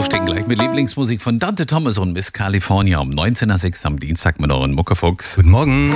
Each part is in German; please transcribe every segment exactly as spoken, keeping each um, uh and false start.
Aufstehen gleich mit Lieblingsmusik von Dante Thomas und Miss California um neunzehn Uhr sechs am Dienstag mit euren Muckefuchs. Guten Morgen.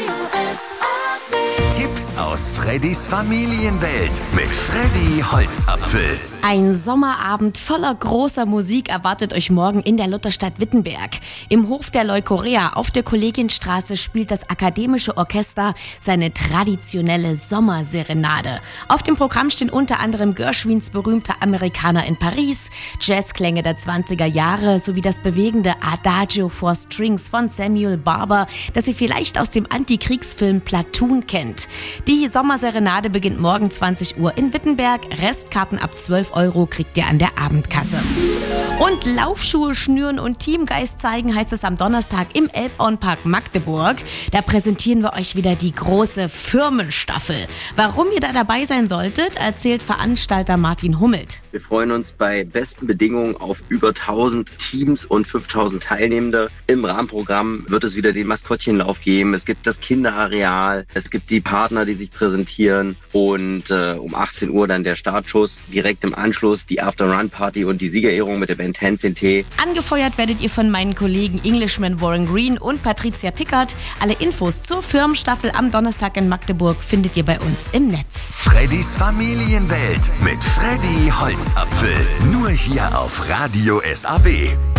Tipps aus Freddys Familienwelt mit Freddy Holzapfel. Ein Sommerabend voller großer Musik erwartet euch morgen in der Lutherstadt Wittenberg. Im Hof der Leukorea auf der Kollegienstraße spielt das Akademische Orchester seine traditionelle Sommerserenade. Auf dem Programm stehen unter anderem Gershwins berühmter Amerikaner in Paris, Jazzklänge der zwanziger Jahre sowie das bewegende Adagio for Strings von Samuel Barber, das ihr vielleicht aus dem Antikriegsfilm Platoon kennt. Die Sommerserenade beginnt morgen zwanzig Uhr in Wittenberg. Restkarten ab zwölf Euro kriegt ihr an der Abendkasse. Und Laufschuhe schnüren und Teamgeist zeigen heißt es am Donnerstag im Elbauenpark Magdeburg. Da präsentieren wir euch wieder die große Firmenstaffel. Warum ihr da dabei sein solltet, erzählt Veranstalter Martin Hummelt. Wir freuen uns bei besten Bedingungen auf über tausend Teams und fünftausend Teilnehmende. Im Rahmenprogramm wird es wieder den Maskottchenlauf geben. Es gibt das Kinderareal, es gibt die Partner, die sich präsentieren und äh, um achtzehn Uhr dann der Startschuss. Direkt im Anschluss die After-Run-Party und die Siegerehrung mit der Band Hansen T. Angefeuert werdet ihr von meinen Kollegen Englishman Warren Green und Patricia Pickard. Alle Infos zur Firmenstaffel am Donnerstag in Magdeburg findet ihr bei uns im Netz. Freddys Familienwelt mit Freddy Holzapfel. Nur hier auf Radio S A B.